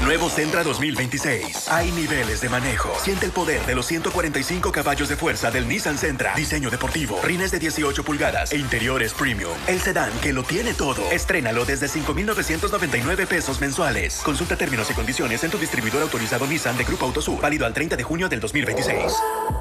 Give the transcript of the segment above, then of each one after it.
Nuevo Sentra 2026. Hay niveles de manejo. Siente el poder de los 145 caballos de fuerza del Nissan Sentra. Diseño deportivo, rines de 18 pulgadas e interiores premium. El sedán que lo tiene todo. Estrénalo desde 5,999 pesos mensuales. Consulta términos y condiciones en tu distribuidor autorizado Nissan de Grupo Autosur. Válido al 30 de junio del 2026.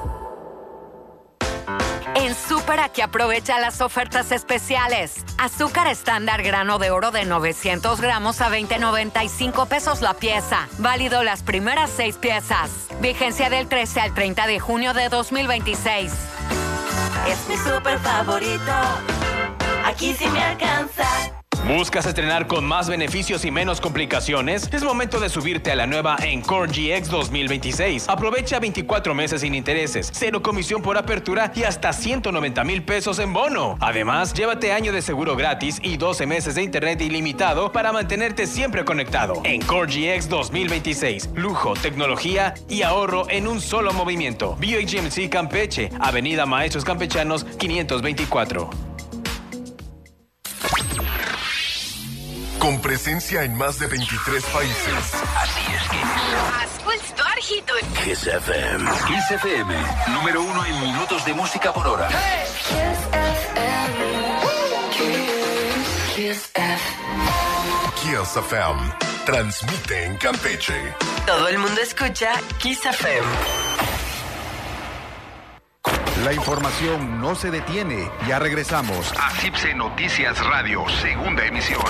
En Súper Aquí aprovecha las ofertas especiales. Azúcar estándar grano de oro de 900 gramos a 20.95 pesos la pieza. Válido las primeras 6 piezas. Vigencia del 13 al 30 de junio de 2026. Es mi súper favorito. Aquí sí me alcanza. ¿Buscas estrenar con más beneficios y menos complicaciones? Es momento de subirte a la nueva Encore GX 2026. Aprovecha 24 meses sin intereses, 0 comisión por apertura y hasta 190,000 pesos en bono. Además, llévate año de seguro gratis y 12 meses de internet ilimitado para mantenerte siempre conectado. Encore GX 2026. Lujo, tecnología y ahorro en un solo movimiento. Buick GMC Campeche, Avenida Maestros Campechanos 524. Con presencia en más de 23 países. Así es que Kiss FM. Kiss FM, número 1 en minutos de música por hora. Kiss FM. Transmite en Campeche. Todo el mundo escucha Kiss FM. La información no se detiene. Ya regresamos a CIPSE Noticias Radio, segunda emisión.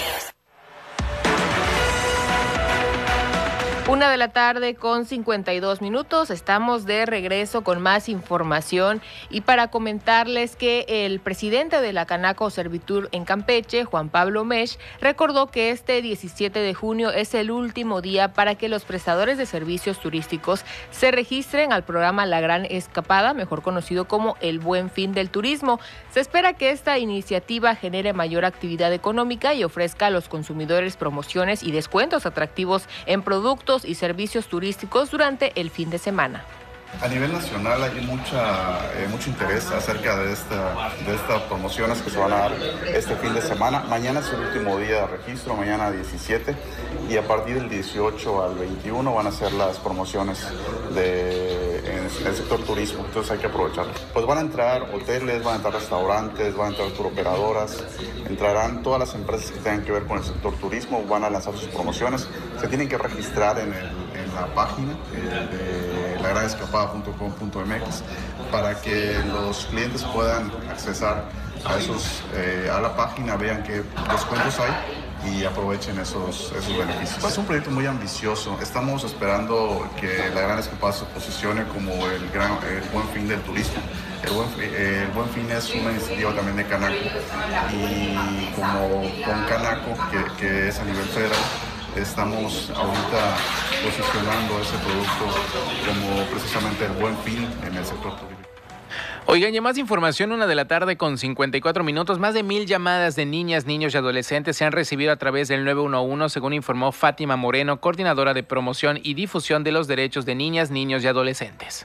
1:52 PM. Estamos de regreso con más información y para comentarles que el presidente de la Canaco Servitur en Campeche, Juan Pablo Mesch, recordó que este 17 de junio es el último día para que los prestadores de servicios turísticos se registren al programa La Gran Escapada, mejor conocido como el Buen Fin del Turismo. Se espera que esta iniciativa genere mayor actividad económica y ofrezca a los consumidores promociones y descuentos atractivos en productos y servicios turísticos durante el fin de semana. A nivel nacional hay mucho interés acerca de estas promociones que se van a dar este fin de semana. Mañana es el último día de registro, mañana 17, y a partir del 18 al 21 van a ser las promociones en el sector turismo, entonces hay que aprovecharlo. Pues van a entrar hoteles, van a entrar restaurantes, van a entrar turoperadoras, entrarán todas las empresas que tengan que ver con el sector turismo, van a lanzar sus promociones, se tienen que registrar en la página de lagranescapada.com.mx para que los clientes puedan accesar a la página, vean qué descuentos hay y aprovechen esos beneficios. Es un proyecto muy ambicioso. Estamos esperando que la Gran Escapada se posicione como el buen fin del turismo. El buen fin es una iniciativa también de Canaco y como con Canaco, que es a nivel federal, estamos ahorita posicionando ese producto como precisamente el buen fin en el sector turístico. Oigan, y más información, 1:54 PM. Más de 1,000 llamadas de niñas, niños y adolescentes se han recibido a través del 911, según informó Fátima Moreno, coordinadora de promoción y difusión de los derechos de niñas, niños y adolescentes.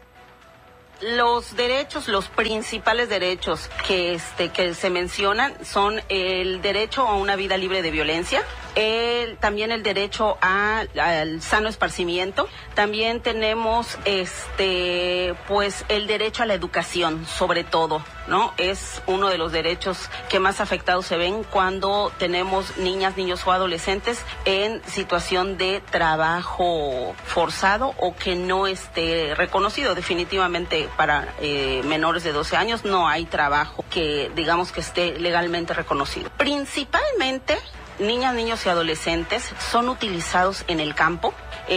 Los principales derechos que se mencionan son el derecho a una vida libre de violencia, también el derecho al sano esparcimiento, también tenemos pues el derecho a la educación, sobre todo, ¿no? Es uno de los derechos que más afectados se ven cuando tenemos niñas, niños o adolescentes en situación de trabajo forzado o que no esté reconocido. Definitivamente para menores de 12 años no hay trabajo que digamos que esté legalmente reconocido. Principalmente niñas, niños y adolescentes son utilizados en el campo,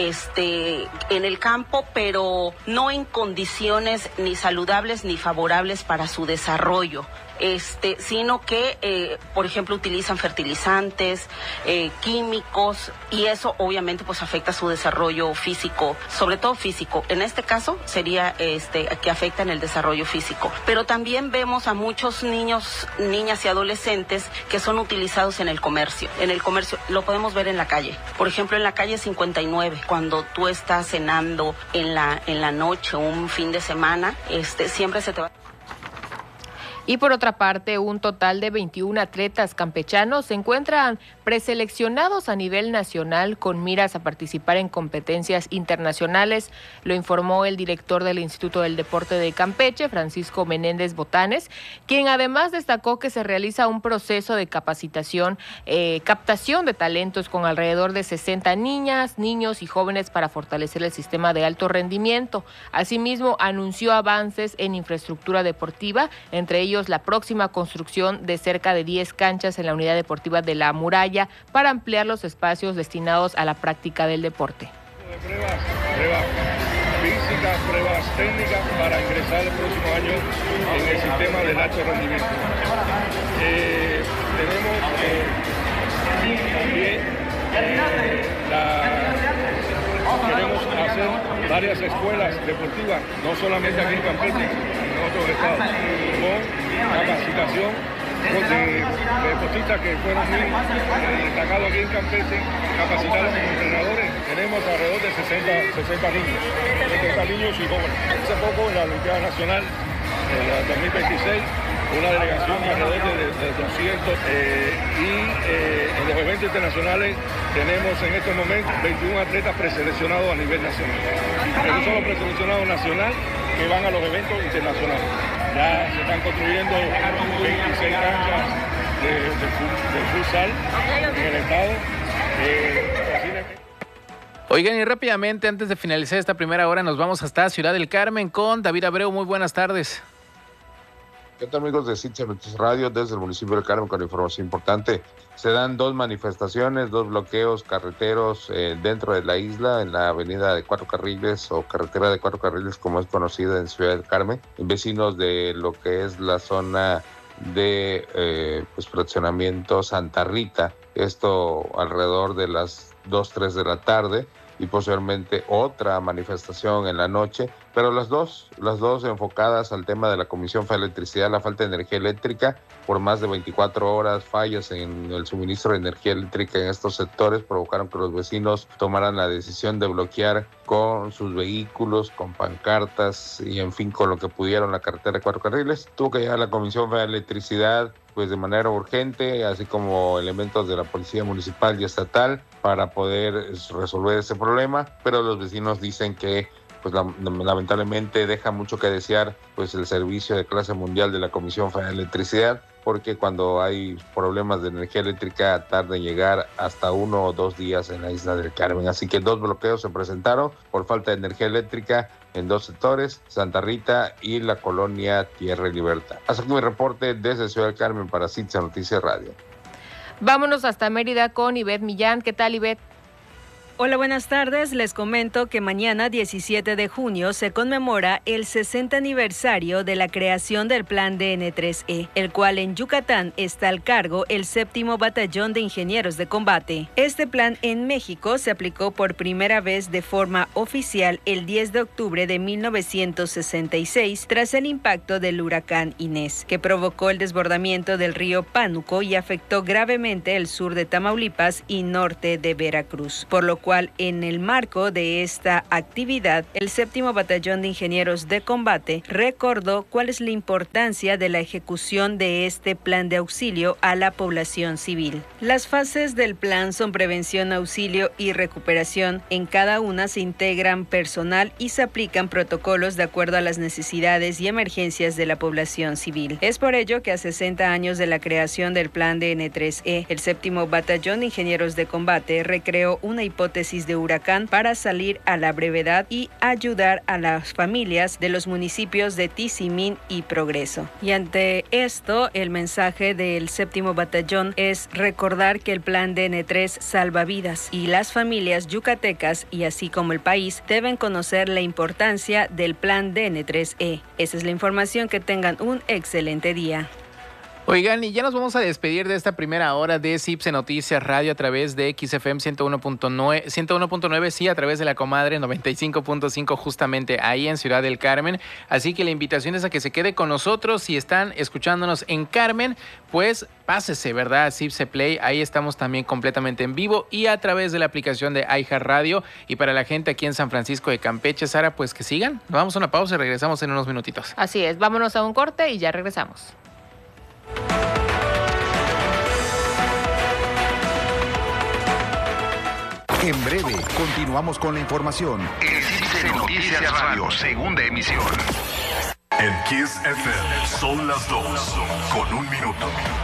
pero no en condiciones ni saludables ni favorables para su desarrollo. Sino que, por ejemplo, utilizan fertilizantes, químicos, y eso obviamente pues afecta su desarrollo físico, sobre todo físico. En este caso sería que afectan el desarrollo físico. Pero también vemos a muchos niños, niñas y adolescentes que son utilizados en el comercio. En el comercio lo podemos ver en la calle. Por ejemplo, en la calle 59, cuando tú estás cenando en la noche, un fin de semana, siempre se te va. Y por otra parte, un total de 21 atletas campechanos se encuentran preseleccionados a nivel nacional con miras a participar en competencias internacionales, lo informó el director del Instituto del Deporte de Campeche, Francisco Menéndez Botanes, quien además destacó que se realiza un proceso de capacitación, captación de talentos con alrededor de 60 niñas, niños y jóvenes para fortalecer el sistema de alto rendimiento. Asimismo, anunció avances en infraestructura deportiva, entre ellos la próxima construcción de cerca de 10 canchas en la unidad deportiva de La Muralla para ampliar los espacios destinados a la práctica del deporte. Pruebas físicas, pruebas técnicas para ingresar el próximo año en el sistema del alto rendimiento. Tenemos también queremos hacer varias escuelas deportivas, no solamente aquí en Campeche, en otros estados, con capacitación de deportistas que fueron muy destacados aquí en Campeche, capacitados como entrenadores. Tenemos alrededor de 60 niños, 70 niños y jóvenes. Hace poco en la Olimpiada Nacional, en la 2026, una delegación alrededor de 200 y en los eventos internacionales tenemos en estos momentos 21 atletas preseleccionados a nivel nacional. Pero son los preseleccionados nacional que van a los eventos internacionales. Ya se están construyendo 26 canchas de futsal en el estado. Oigan, y rápidamente, antes de finalizar esta primera hora, nos vamos hasta Ciudad del Carmen con David Abreu. Muy buenas tardes. ¿Qué tal, amigos de Citza Noticias Radio? Desde el municipio del Carmen con información importante. Se dan 2 manifestaciones, 2 bloqueos carreteros dentro de la isla, en la avenida de 4 carriles o carretera de 4 carriles, como es conocida en Ciudad del Carmen, vecinos de lo que es la zona de fraccionamiento Santa Rita. Esto alrededor de las 2, 3 de la tarde. Y posteriormente otra manifestación en la noche, pero las dos enfocadas al tema de la Comisión Federal de Electricidad, la falta de energía eléctrica por más de 24 horas, fallas en el suministro de energía eléctrica en estos sectores provocaron que los vecinos tomaran la decisión de bloquear con sus vehículos, con pancartas y en fin con lo que pudieron la carretera de 4 carriles. Tuvo que llegar la Comisión Federal de Electricidad pues de manera urgente, así como elementos de la Policía Municipal y Estatal para poder resolver ese problema, pero los vecinos dicen que pues lamentablemente deja mucho que desear pues el servicio de clase mundial de la Comisión Federal de Electricidad, porque cuando hay problemas de energía eléctrica tarda en llegar hasta 1 o 2 días en la isla del Carmen. Así que 2 bloqueos se presentaron por falta de energía eléctrica en 2 sectores, Santa Rita y la colonia Tierra y Libertad. Hasta aquí mi reporte desde Ciudad del Carmen para Citza Noticias Radio. Vámonos hasta Mérida con Ivette Millán. ¿Qué tal, Ivette? Hola, buenas tardes. Les comento que mañana, 17 de junio, se conmemora el 60 aniversario de la creación del Plan DN3E, el cual en Yucatán está al cargo el 7º Batallón de Ingenieros de Combate. Este plan en México se aplicó por primera vez de forma oficial el 10 de octubre de 1966, tras el impacto del huracán Inés, que provocó el desbordamiento del río Pánuco y afectó gravemente el sur de Tamaulipas y norte de Veracruz, por lo cual en el marco de esta actividad, el 7º Batallón de Ingenieros de Combate recordó cuál es la importancia de la ejecución de este plan de auxilio a la población civil. Las fases del plan son prevención, auxilio y recuperación. En cada una se integran personal y se aplican protocolos de acuerdo a las necesidades y emergencias de la población civil. Es por ello que a 60 años de la creación del plan DN3E, el 7º Batallón de Ingenieros de Combate recreó una hipótesis de huracán para salir a la brevedad y ayudar a las familias de los municipios de Tizimín y Progreso. Y ante esto, el mensaje del 7º Batallón es recordar que el plan DN3 salva vidas y las familias yucatecas y así como el país deben conocer la importancia del plan DN3E. Esa es la información, que tengan un excelente día. Oigan, y ya nos vamos a despedir de esta primera hora de Cipse Noticias Radio a través de XFM 101.9, sí, a través de la comadre 95.5, justamente ahí en Ciudad del Carmen. Así que la invitación es a que se quede con nosotros. Si están escuchándonos en Carmen, pues pásese, ¿verdad? Cipse Play, ahí estamos también completamente en vivo y a través de la aplicación de iHeartRadio. Y para la gente aquí en San Francisco de Campeche, Sara, pues que sigan. Nos vamos a una pausa y regresamos en unos minutitos. Así es, vámonos a un corte y ya regresamos. En breve, continuamos con la información. El CICE Noticias Radio, segunda emisión. En Kiss FM son las 2 con 1 minuto.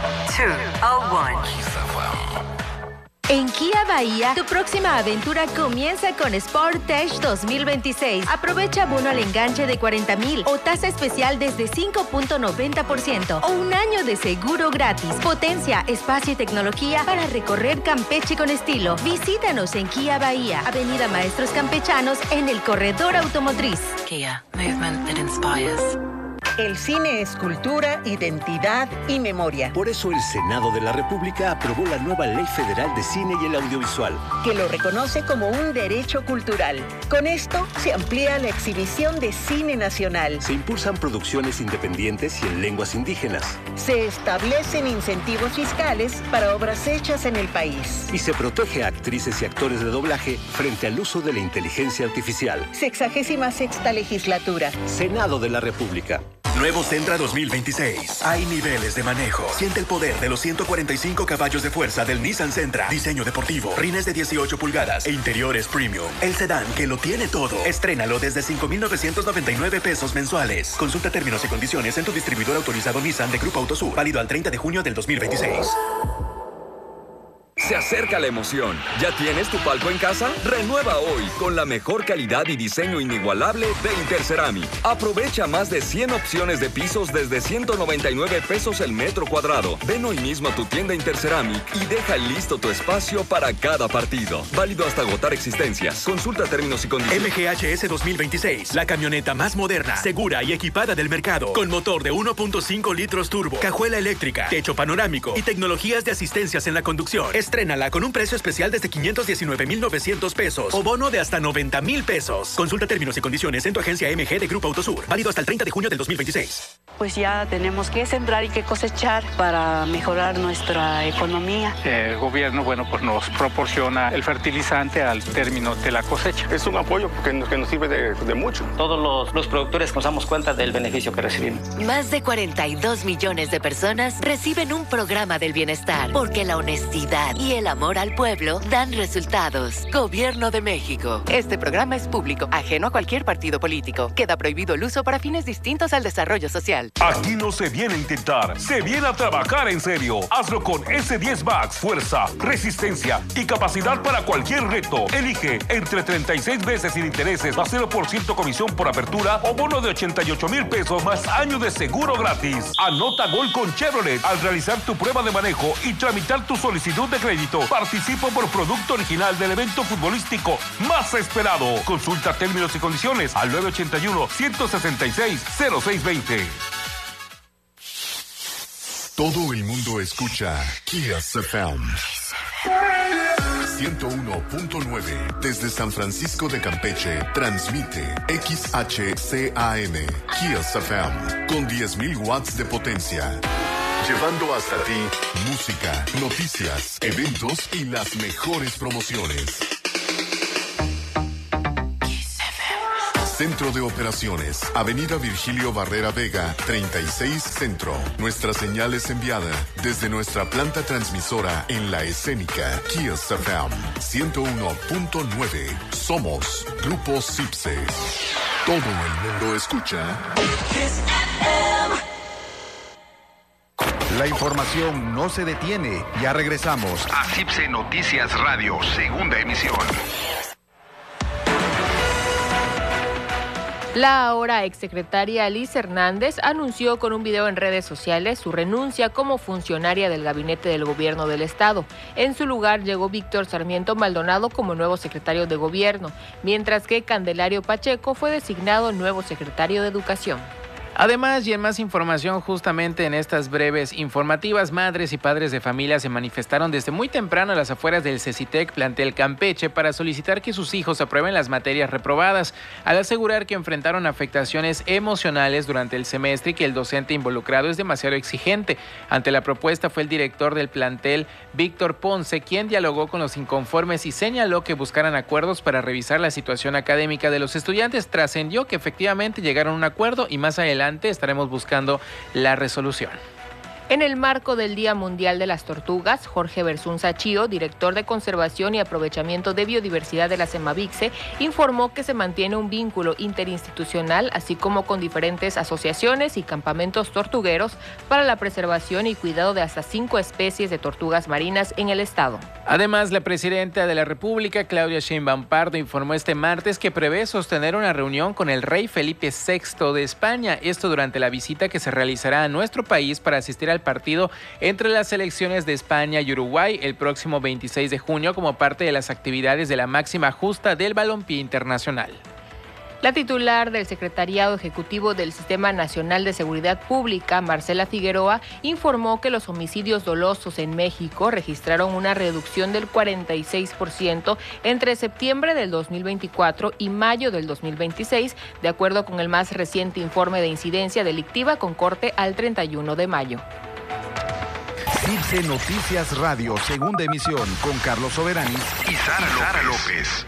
2:01. En Kia Bahía, tu próxima aventura comienza con Sportage 2026. Aprovecha bono al enganche de 40,000 o tasa especial desde 5.90% o un año de seguro gratis. Potencia, espacio y tecnología para recorrer Campeche con estilo. Visítanos en Kia Bahía, Avenida Maestros Campechanos, en el Corredor Automotriz. Kia, movement that inspires. El cine es cultura, identidad y memoria. Por eso el Senado de la República aprobó la nueva Ley Federal de Cine y el Audiovisual, que lo reconoce como un derecho cultural. Con esto se amplía la exhibición de cine nacional. Se impulsan producciones independientes y en lenguas indígenas. Se establecen incentivos fiscales para obras hechas en el país. Y se protege a actrices y actores de doblaje frente al uso de la inteligencia artificial. 66ª legislatura. Senado de la República. Nuevo Sentra 2026. Hay niveles de manejo. Siente el poder de los 145 caballos de fuerza del Nissan Sentra. Diseño deportivo, rines de 18 pulgadas e interiores premium. El sedán que lo tiene todo. Estrénalo desde 5,999 pesos mensuales. Consulta términos y condiciones en tu distribuidor autorizado Nissan de Grupo Autosur. Válido al 30 de junio del 2026. Se acerca la emoción. ¿Ya tienes tu palco en casa? Renueva hoy con la mejor calidad y diseño inigualable de Interceramic. Aprovecha más de 100 opciones de pisos desde 199 pesos el metro cuadrado. Ven hoy mismo a tu tienda Interceramic y deja listo tu espacio para cada partido. Válido hasta agotar existencias. Consulta términos y condiciones. MGHS 2026. La camioneta más moderna, segura y equipada del mercado. Con motor de 1.5 litros turbo, cajuela eléctrica, techo panorámico y tecnologías de asistencias en la conducción. Estrénala con un precio especial desde 519,900 pesos o bono de hasta 90,000 pesos. Consulta términos y condiciones en tu agencia MG de Grupo Autosur. Válido hasta el 30 de junio del 2026. Pues ya tenemos que sembrar y que cosechar para mejorar nuestra economía. El gobierno, pues nos proporciona el fertilizante al término de la cosecha. Es un apoyo que nos sirve de mucho. Todos los productores nos damos cuenta del beneficio que recibimos. Más de 42 millones de personas reciben un programa del bienestar porque la honestidad y el amor al pueblo dan resultados. Gobierno de México. Este programa es público, ajeno a cualquier partido político. Queda prohibido el uso para fines distintos al desarrollo social. Aquí no se viene a intentar, se viene a trabajar en serio. Hazlo con S10 Max, fuerza, resistencia y capacidad para cualquier reto. Elige entre 36 veces sin intereses, más 0% comisión por apertura o bono de 88,000 pesos más año de seguro gratis. Anota gol con Chevrolet al realizar tu prueba de manejo y tramitar tu solicitud de crédito. Participa por producto original del evento futbolístico más esperado. Consulta términos y condiciones al 981-166-0620. Todo el mundo escucha Kiss FM 101.9 desde San Francisco de Campeche. Transmite XHCAM Kiss FM con 10,000 watts de potencia. Llevando hasta ti música, noticias, eventos y las mejores promociones. Centro de Operaciones, Avenida Virgilio Barrera Vega, 36 Centro. Nuestra señal es enviada desde nuestra planta transmisora en La Escénica, Kiss FM 101.9. Somos Grupo CIPSE. Todo el mundo escucha Kiss FM. La información no se detiene. Ya regresamos a CIPSE Noticias Radio, segunda emisión. La ahora exsecretaria Liz Hernández anunció con un video en redes sociales su renuncia como funcionaria del gabinete del gobierno del estado. En su lugar llegó Víctor Sarmiento Maldonado como nuevo secretario de gobierno, mientras que Candelario Pacheco fue designado nuevo secretario de Educación. Además, y en más información, justamente en estas breves informativas, madres y padres de familia se manifestaron desde muy temprano a las afueras del CECITEC plantel Campeche para solicitar que sus hijos aprueben las materias reprobadas, al asegurar que enfrentaron afectaciones emocionales durante el semestre y que el docente involucrado es demasiado exigente. Ante la propuesta fue el director del plantel, Víctor Ponce, quien dialogó con los inconformes y señaló que buscaran acuerdos para revisar la situación académica de los estudiantes. Trascendió que efectivamente llegaron a un acuerdo y más adelante estaremos buscando la resolución. En el marco del Día Mundial de las Tortugas, Jorge Bersunza Chío, director de Conservación y Aprovechamiento de Biodiversidad de la Semavixe, informó que se mantiene un vínculo interinstitucional, así como con diferentes asociaciones y campamentos tortugueros para la preservación y cuidado de hasta 5 especies de tortugas marinas en el estado. Además, la presidenta de la República, Claudia Sheinbaum Pardo, informó este martes que prevé sostener una reunión con el rey Felipe VI de España, esto durante la visita que se realizará a nuestro país para asistir al partido entre las selecciones de España y Uruguay el próximo 26 de junio como parte de las actividades de la máxima justa del balompié internacional. La titular del Secretariado Ejecutivo del Sistema Nacional de Seguridad Pública, Marcela Figueroa, informó que los homicidios dolosos en México registraron una reducción del 46% entre septiembre del 2024 y mayo del 2026, de acuerdo con el más reciente informe de incidencia delictiva con corte al 31 de mayo. CIRCE Noticias Radio, segunda emisión, con Carlos Soberanis y Sara López.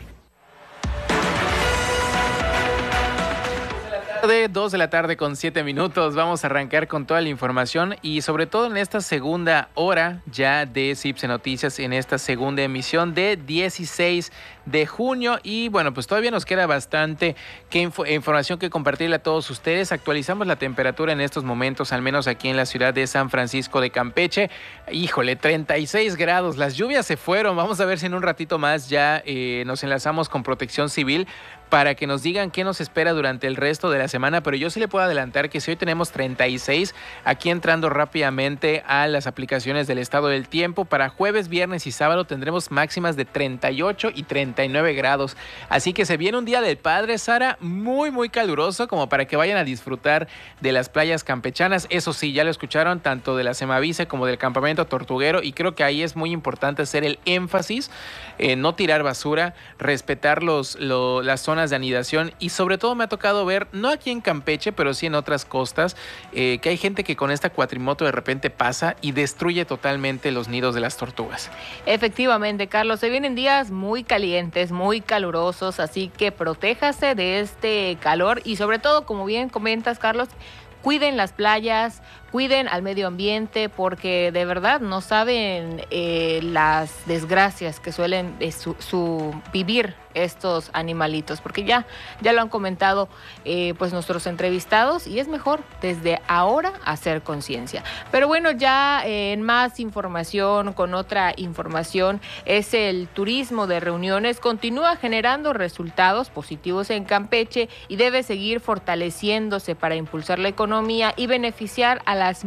2 de la tarde con 7 minutos. Vamos a arrancar con toda la información y sobre todo en esta segunda hora ya de CIRCE Noticias, en esta segunda emisión de 16 de junio. Y bueno, pues todavía nos queda bastante información que compartirle a todos ustedes. Actualizamos la temperatura en estos momentos, al menos aquí en la ciudad de San Francisco de Campeche. Híjole, 36 grados. Las lluvias se fueron. Vamos a ver si en un ratito más ya nos enlazamos con Protección Civil para que nos digan qué nos espera durante el resto de la semana, pero yo sí le puedo adelantar que si hoy tenemos 36, aquí entrando rápidamente a las aplicaciones del estado del tiempo, para jueves, viernes y sábado tendremos máximas de 38 y 39 grados, así que se viene un día del padre, Sara, muy muy caluroso, como para que vayan a disfrutar de las playas campechanas. Eso sí, ya lo escucharon, tanto de la Semavixe como del campamento tortuguero, y creo que ahí es muy importante hacer el énfasis, no tirar basura, respetar las zonas de anidación, y sobre todo me ha tocado ver, no aquí en Campeche, pero sí en otras costas, que hay gente que con esta cuatrimoto de repente pasa y destruye totalmente los nidos de las tortugas. Efectivamente, Carlos, se vienen días muy calientes, muy calurosos, así que protéjase de este calor y sobre todo, como bien comentas, Carlos, cuiden las playas, cuiden al medio ambiente, porque de verdad no saben las desgracias que suelen vivir estos animalitos, porque ya lo han comentado pues nuestros entrevistados, y es mejor desde ahora hacer conciencia. Pero bueno, ya en más información, con otra información, es el turismo de reuniones continúa generando resultados positivos en Campeche y debe seguir fortaleciéndose para impulsar la economía y beneficiar a las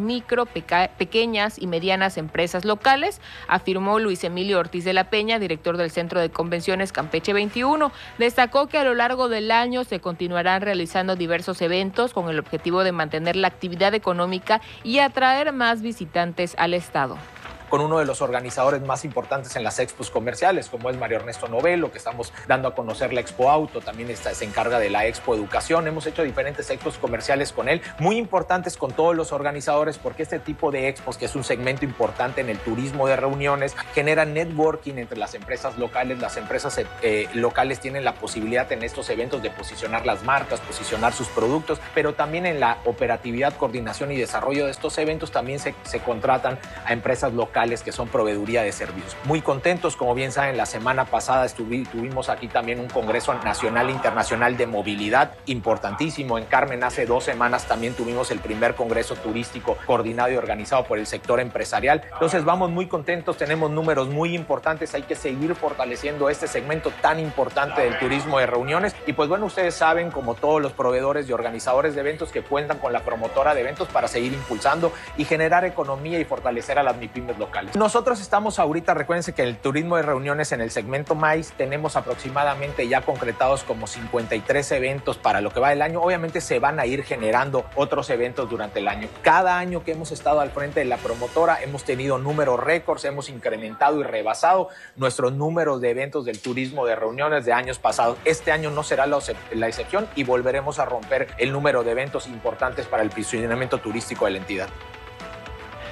pequeñas y medianas empresas locales, afirmó Luis Emilio Ortiz de la Peña, director del Centro de Convenciones Campeche 21. Destacó que a lo largo del año se continuarán realizando diversos eventos con el objetivo de mantener la actividad económica y atraer más visitantes al estado. Con uno de los organizadores más importantes en las expos comerciales, como es Mario Ernesto Novelo, que estamos dando a conocer la Expo Auto, también se encarga de la Expo Educación. Hemos hecho diferentes expos comerciales con él, muy importantes con todos los organizadores, porque este tipo de expos, que es un segmento importante en el turismo de reuniones, genera networking entre las empresas locales. Las empresas locales tienen la posibilidad en estos eventos de posicionar las marcas, posicionar sus productos, pero también en la operatividad, coordinación y desarrollo de estos eventos también se contratan a empresas locales que son proveeduría de servicios. Muy contentos, como bien saben, la semana pasada tuvimos aquí también un Congreso Nacional e Internacional de Movilidad importantísimo. En Carmen, hace 2 semanas también tuvimos el primer Congreso Turístico coordinado y organizado por el sector empresarial. Entonces vamos muy contentos, tenemos números muy importantes, hay que seguir fortaleciendo este segmento tan importante del turismo de reuniones. Y pues bueno, ustedes saben, como todos los proveedores y organizadores de eventos, que cuentan con la promotora de eventos para seguir impulsando y generar economía y fortalecer a las MIPYMES locales. Nosotros estamos ahorita, recuérdense que el turismo de reuniones en el segmento maíz tenemos aproximadamente ya concretados como 53 eventos para lo que va del año. Obviamente se van a ir generando otros eventos durante el año. Cada año que hemos estado al frente de la promotora hemos tenido números récords, hemos incrementado y rebasado nuestros números de eventos del turismo de reuniones de años pasados. Este año no será la excepción y volveremos a romper el número de eventos importantes para el posicionamiento turístico de la entidad.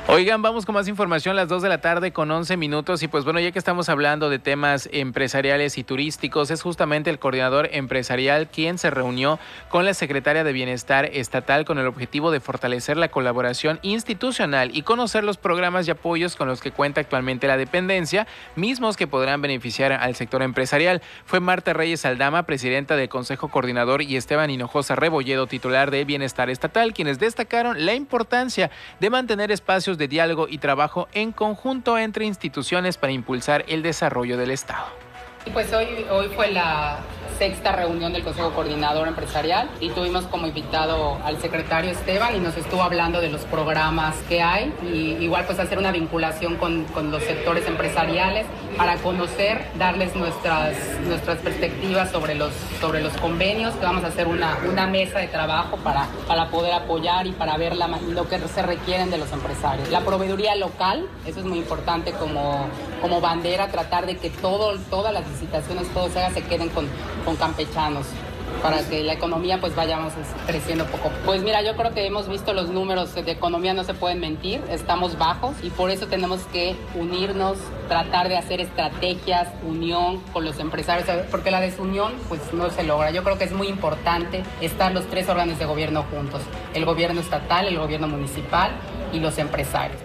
Oigan, vamos con más información, las 2 de la tarde con 11 minutos y pues bueno, ya que estamos hablando de temas empresariales y turísticos, es justamente el coordinador empresarial quien se reunió con la secretaria de Bienestar Estatal con el objetivo de fortalecer la colaboración institucional y conocer los programas y apoyos con los que cuenta actualmente la dependencia, mismos que podrán beneficiar al sector empresarial. Fue Marta Reyes Aldama, presidenta del Consejo Coordinador, y Esteban Hinojosa Rebolledo, titular de Bienestar Estatal, quienes destacaron la importancia de mantener espacios de diálogo y trabajo en conjunto entre instituciones para impulsar el desarrollo del Estado. Pues hoy fue la sexta reunión del Consejo Coordinador Empresarial y tuvimos como invitado al secretario Esteban y nos estuvo hablando de los programas que hay y igual pues hacer una vinculación con los sectores empresariales para conocer, darles nuestras perspectivas sobre los convenios, que vamos a hacer una mesa de trabajo para poder apoyar y para ver lo que se requieren de los empresarios. La proveeduría local, eso es muy importante como bandera, tratar de que todas las licitaciones, todo se haga, se queden con campechanos, para que la economía pues vayamos creciendo poco. Pues mira, yo creo que hemos visto los números de economía, no se pueden mentir, estamos bajos y por eso tenemos que unirnos, tratar de hacer estrategias, unión con los empresarios, porque la desunión pues no se logra. Yo creo que es muy importante estar los tres órganos de gobierno juntos, el gobierno estatal, el gobierno municipal y los empresarios.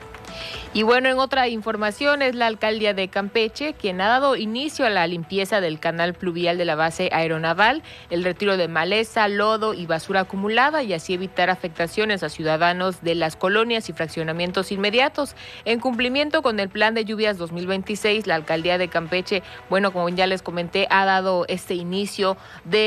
Y bueno, en otra información es la alcaldía de Campeche quien ha dado inicio a la limpieza del canal pluvial de la base aeronaval, el retiro de maleza, lodo y basura acumulada y así evitar afectaciones a ciudadanos de las colonias y fraccionamientos inmediatos. En cumplimiento con el plan de lluvias 2026, la alcaldía de Campeche, bueno, como ya les comenté, ha dado este inicio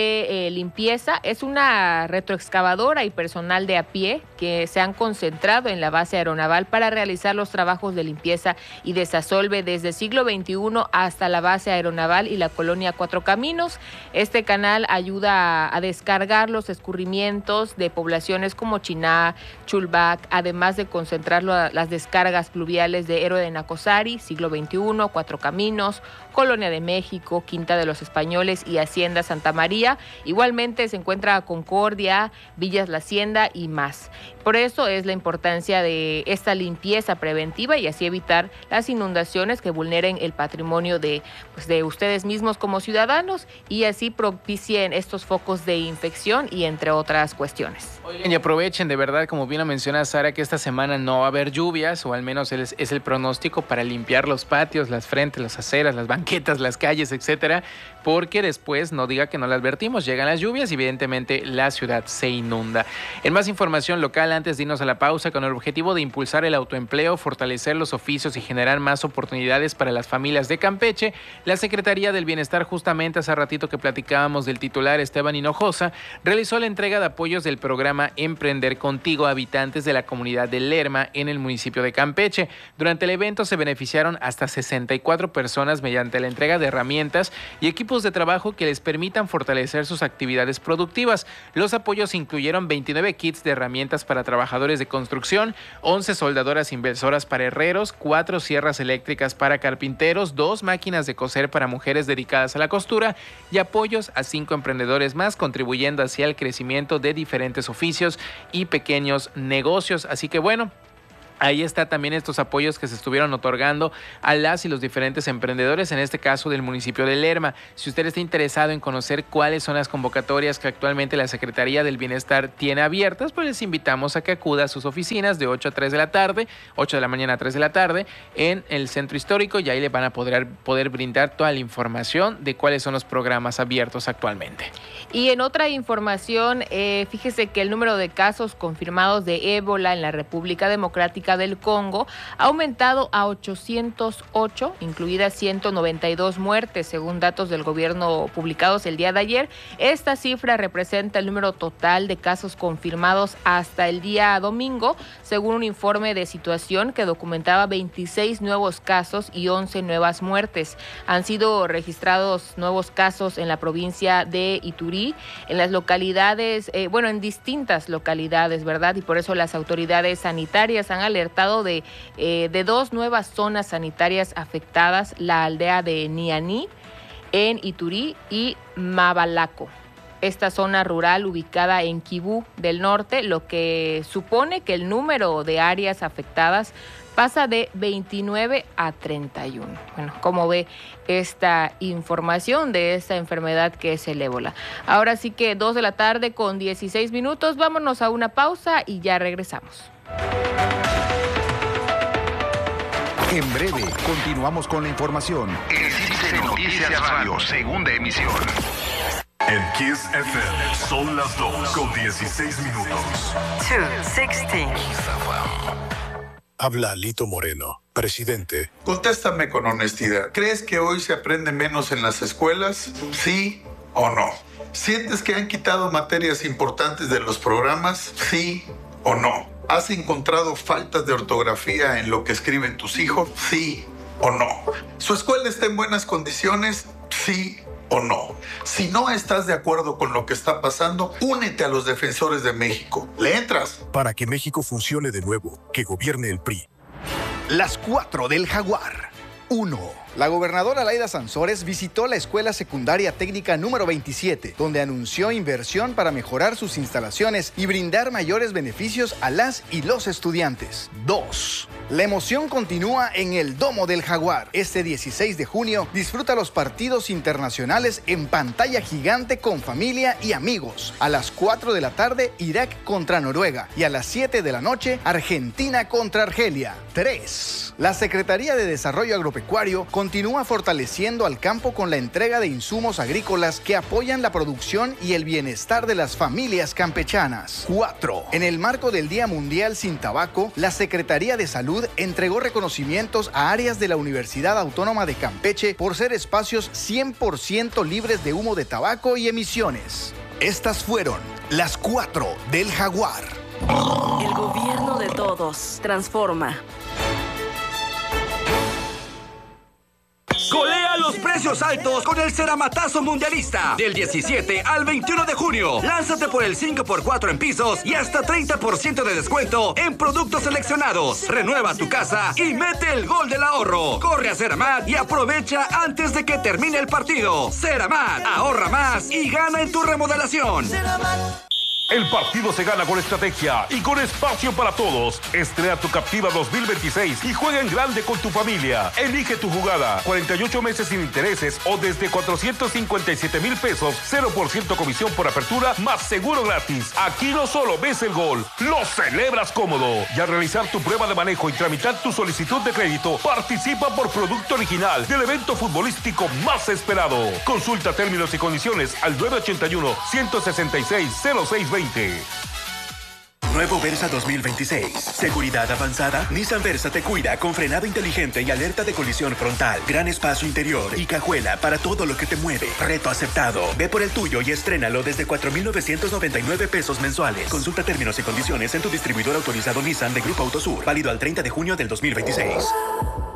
de limpieza. Es una retroexcavadora y personal de a pie que se han concentrado en la base aeronaval para realizar los trabajos de limpieza y desasolve desde siglo XXI hasta la base aeronaval y la colonia Cuatro Caminos. Este canal ayuda a descargar los escurrimientos de poblaciones como Chiná, Chulbac, además de concentrar las descargas pluviales de Héroe de Nacosari, siglo XXI, Cuatro Caminos, Colonia de México, Quinta de los Españoles y Hacienda Santa María. Igualmente se encuentra Concordia, Villas La Hacienda y más. Por eso es la importancia de esta limpieza preventiva y así evitar las inundaciones que vulneren el patrimonio de ustedes mismos como ciudadanos y así propicien estos focos de infección y entre otras cuestiones. Oigan, y aprovechen de verdad, como bien lo menciona Sara, que esta semana no va a haber lluvias, o al menos es el pronóstico, para limpiar los patios, las frentes, las aceras, las banquetas, las calles, etcétera, porque después no diga que no la advertimos, llegan las lluvias y evidentemente la ciudad se inunda. En más información local, antes de irnos a la pausa, con el objetivo de impulsar el autoempleo, fortalecer los oficios y generar más oportunidades para las familias de Campeche, la Secretaría del Bienestar, justamente hace ratito que platicábamos del titular Esteban Hinojosa, realizó la entrega de apoyos del programa Emprender Contigo a habitantes de la comunidad de Lerma en el municipio de Campeche. Durante el evento se beneficiaron hasta 64 personas mediante la entrega de herramientas y equipos de trabajo que les permitan fortalecer sus actividades productivas. Los apoyos incluyeron 29 kits de herramientas para trabajadores de construcción, 11 soldadoras inversoras para herreros, 4 sierras eléctricas para carpinteros, 2 máquinas de coser para mujeres dedicadas a la costura y apoyos a 5 emprendedores más, contribuyendo hacia el crecimiento de diferentes oficios y pequeños negocios. Así que bueno, ahí está también estos apoyos que se estuvieron otorgando a las y los diferentes emprendedores, en este caso del municipio de Lerma. Si usted está interesado en conocer cuáles son las convocatorias que actualmente la Secretaría del Bienestar tiene abiertas, pues les invitamos a que acuda a sus oficinas de 8 a 3 de la tarde, 8 de la mañana a 3 de la tarde, en el centro histórico, y ahí le van a poder brindar toda la información de cuáles son los programas abiertos actualmente. Y en otra información, fíjese que el número de casos confirmados de ébola en la República Democrática del Congo ha aumentado a 808, incluidas 192 muertes, según datos del gobierno publicados el día de ayer. Esta cifra representa el número total de casos confirmados hasta el día domingo, según un informe de situación que documentaba 26 nuevos casos y 11 nuevas muertes. Han sido registrados nuevos casos en la provincia de Iturí, en las localidades, en distintas localidades, ¿verdad? Y por eso las autoridades sanitarias han alertado de 2 nuevas zonas sanitarias afectadas, la aldea de Nianí en Iturí y Mabalaco. esta zona rural ubicada en Quibú del Norte, lo que supone que el número de áreas afectadas pasa de 29 a 31. Bueno, ¿cómo ve esta información de esta enfermedad que es el ébola? Ahora sí que 2 de la tarde con 16 minutos. Vámonos a una pausa y ya regresamos. En breve, continuamos con la información. En Noticias Radio, segunda emisión. En Kiss FM son las 2 con 16 minutos. 2:16. Habla Lito Moreno, presidente. Contéstame con honestidad. ¿Crees que hoy se aprende menos en las escuelas? ¿Sí o no? ¿Sientes que han quitado materias importantes de los programas? ¿Sí o no? ¿Has encontrado faltas de ortografía en lo que escriben tus hijos? ¿Sí o no? ¿Su escuela está en buenas condiciones? ¿Sí o no? Si no estás de acuerdo con lo que está pasando, únete a los defensores de México. ¿Le entras? Para que México funcione de nuevo, que gobierne el PRI. Las 4 del Jaguar. 1. La gobernadora Laida Sansores visitó la Escuela Secundaria Técnica número 27, donde anunció inversión para mejorar sus instalaciones y brindar mayores beneficios a las y los estudiantes. 2. La emoción continúa en el Domo del Jaguar. Este 16 de junio disfruta los partidos internacionales en pantalla gigante con familia y amigos. A las 4 de la tarde, Irak contra Noruega. Y a las 7 de la noche, Argentina contra Argelia. 3. La Secretaría de Desarrollo Agropecuario continúa fortaleciendo al campo con la entrega de insumos agrícolas que apoyan la producción y el bienestar de las familias campechanas. 4. En el marco del Día Mundial Sin Tabaco, la Secretaría de Salud entregó reconocimientos a áreas de la Universidad Autónoma de Campeche por ser espacios 100% libres de humo de tabaco y emisiones. Estas fueron las 4 del Jaguar. El gobierno de todos transforma. Golea los precios altos con el Ceramatazo Mundialista. Del 17 al 21 de junio. Lánzate por el 5x4 en pisos y hasta 30% de descuento en productos seleccionados. Renueva tu casa y mete el gol del ahorro. Corre a Ceramat y aprovecha antes de que termine el partido. Ceramat, ahorra más y gana en tu remodelación. El partido se gana con estrategia y con espacio para todos. Estrena tu Captiva 2026 y juega en grande con tu familia. Elige tu jugada. 48 meses sin intereses o desde 457,000 pesos. 0% comisión por apertura más seguro gratis. Aquí no solo ves el gol, lo celebras cómodo. Y al realizar tu prueba de manejo y tramitar tu solicitud de crédito, participa por producto original del evento futbolístico más esperado. Consulta términos y condiciones al 981-166-0620. Nuevo Versa 2026. Seguridad avanzada. Nissan Versa te cuida con frenado inteligente y alerta de colisión frontal. Gran espacio interior y cajuela para todo lo que te mueve. Reto aceptado. Ve por el tuyo y estrénalo desde 4,999 pesos mensuales. Consulta términos y condiciones en tu distribuidor autorizado Nissan de Grupo Autosur. Válido al 30 de junio del 2026.